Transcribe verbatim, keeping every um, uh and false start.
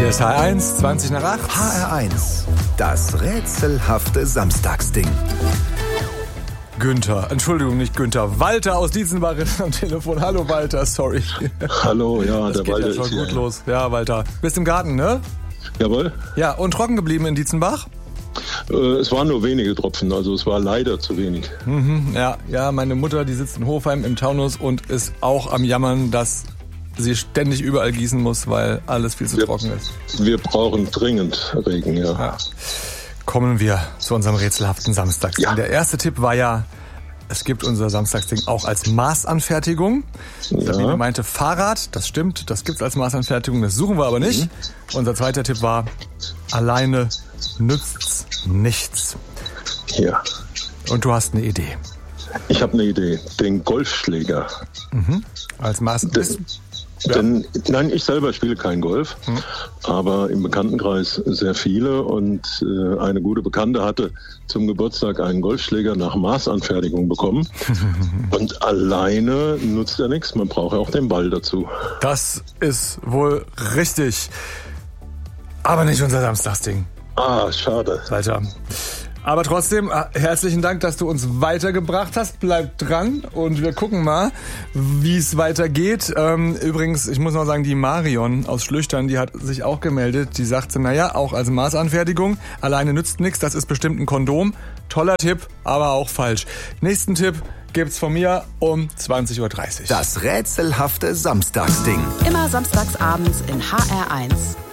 Hier ist H R eins, zwanzig nach acht. H R eins, das rätselhafte Samstagsding. Günther, Entschuldigung, nicht Günther, Walter aus Dietzenbach ist am Telefon. Hallo Walter, sorry. Hallo, ja, das der Walter ja schon ist gut hier. los. Ja, Walter. Bist im Garten, ne? Jawohl. Ja, und trocken geblieben in Dietzenbach? Äh, es waren nur wenige Tropfen, also es war leider zu wenig. Mhm, ja, ja, meine Mutter, die sitzt in Hofheim im Taunus und ist auch am Jammern, dass sie ständig überall gießen muss, weil alles viel zu wir, trocken ist. Wir brauchen dringend Regen, ja. ja. Kommen wir zu unserem rätselhaften Samstagsding. Ja. Der erste Tipp war ja, es gibt unser Samstagsding auch als Maßanfertigung. Ja. Sabine meinte Fahrrad, das stimmt, das gibt's als Maßanfertigung, das suchen wir aber nicht. Mhm. Unser zweiter Tipp war, alleine nützt's nichts. Ja. Und du hast eine Idee. Ich habe eine Idee, den Golfschläger. Mhm. Als Maß... Das, Ja. Denn, nein, ich selber spiele kein Golf, hm. aber im Bekanntenkreis sehr viele und äh, eine gute Bekannte hatte zum Geburtstag einen Golfschläger nach Maßanfertigung bekommen und alleine nutzt er nichts, man braucht ja auch den Ball dazu. Das ist wohl richtig, aber nicht unser Samstagsding. Ah, schade. Walter. Aber trotzdem, herzlichen Dank, dass du uns weitergebracht hast. Bleib dran und wir gucken mal, wie es weitergeht. Ähm, übrigens, ich muss noch sagen, die Marion aus Schlüchtern, die hat sich auch gemeldet. Die sagte, naja, auch als Maßanfertigung, alleine nützt nichts, das ist bestimmt ein Kondom. Toller Tipp, aber auch falsch. Nächsten Tipp gibt's von mir um zwanzig Uhr dreißig. Das rätselhafte Samstagsding. Immer samstags abends in H R eins.